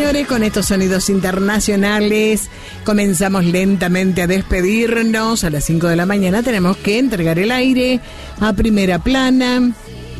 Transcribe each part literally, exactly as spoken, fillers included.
señores, con estos sonidos internacionales comenzamos lentamente a despedirnos. A las cinco de la mañana tenemos que entregar el aire a Primera Plana.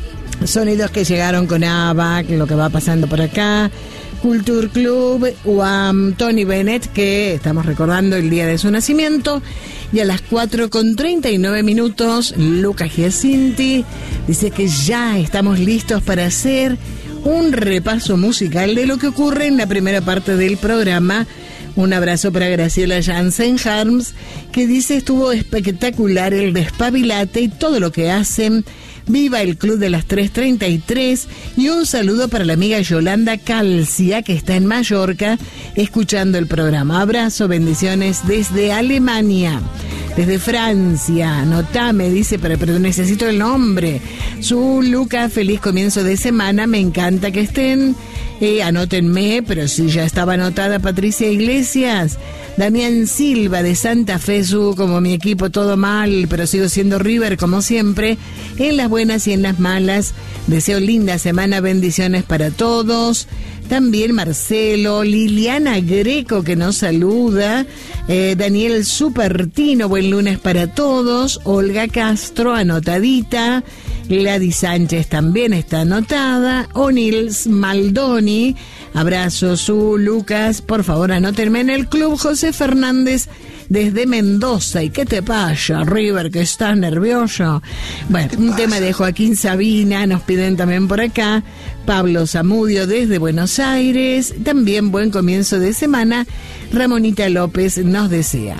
Sonidos que llegaron con ABBA, lo que va pasando por acá. Culture Club, o a Tony Bennett, que estamos recordando el día de su nacimiento. Y a las cuatro con treinta y nueve minutos, Luca Giacinti dice que ya estamos listos para hacer un repaso musical de lo que ocurre en la primera parte del programa. Un abrazo para Graciela Jansen Harms, que dice estuvo espectacular el despabilate y todo lo que hacen. Viva el Club de las tres treinta y tres. Y un saludo para la amiga Yolanda Calcia, que está en Mallorca escuchando el programa. Abrazo, bendiciones desde Alemania. Desde Francia, anotame, dice, pero, pero necesito el nombre. Su Luca, feliz comienzo de semana, me encanta que estén. Eh, anótenme, pero si ya estaba anotada Patricia Iglesias. Damián Silva de Santa Fe, su, como mi equipo, todo mal, pero sigo siendo River como siempre, en las buenas y en las malas. Deseo linda semana, bendiciones para todos. También Marcelo, Liliana Greco que nos saluda, eh, Daniel Supertino, buen lunes para todos, Olga Castro, anotadita, Gladys Sánchez también está anotada, O'Nils Maldoni, abrazo su Lucas, por favor anótenme en el club. José Fernández desde Mendoza, ¿y qué te pasa, River, que estás nervioso? Bueno, un pasa? Tema de Joaquín Sabina, nos piden también por acá. Pablo Zamudio desde Buenos Aires, también buen comienzo de semana. Ramonita López nos desea.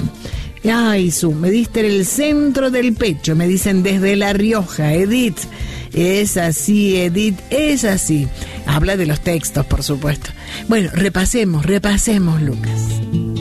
Ay, Su, me diste el centro del pecho, me dicen desde La Rioja, Edith. Es así, Edith, es así. Habla de los textos, por supuesto. Bueno, repasemos, repasemos, Lucas.